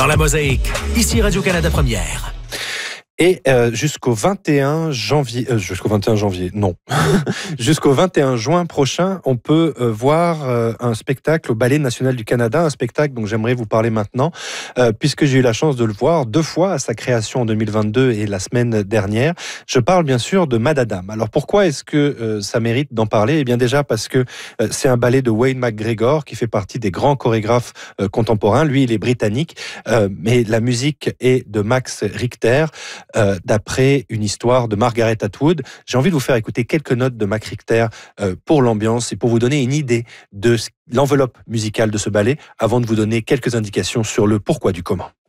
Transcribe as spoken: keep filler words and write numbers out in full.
dans la mosaïque. Ici Radio-Canada Première. Et euh, jusqu'au vingt et un janvier, euh, jusqu'au vingt et un janvier, non, jusqu'au vingt et un juin prochain, on peut euh, voir euh, un spectacle au Ballet National du Canada, un spectacle dont j'aimerais vous parler maintenant, euh, puisque j'ai eu la chance de le voir deux fois à sa création en deux mille vingt-deux et la semaine dernière. Je parle bien sûr de Madadam. Alors pourquoi est-ce que euh, ça mérite d'en parler ? Eh bien déjà parce que euh, c'est un ballet de Wayne McGregor qui fait partie des grands chorégraphes euh, contemporains. Lui, il est britannique, euh, mais la musique est de Max Richter. Euh, d'après une histoire de Margaret Atwood. J'ai envie de vous faire écouter quelques notes de Max Richter euh, pour l'ambiance et pour vous donner une idée de l'enveloppe musicale de ce ballet avant de vous donner quelques indications sur le pourquoi du comment.